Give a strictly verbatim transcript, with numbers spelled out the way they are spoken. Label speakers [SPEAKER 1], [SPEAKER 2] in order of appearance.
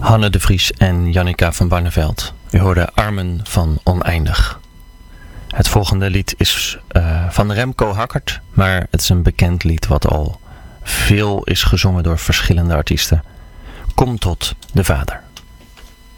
[SPEAKER 1] Hanne de Vries en Jannica van Barneveld. U hoorde Armen van Oneindig. Het volgende lied is uh, van Remco Hackert, maar het is een bekend lied wat al veel is gezongen door verschillende artiesten. Kom tot de Vader.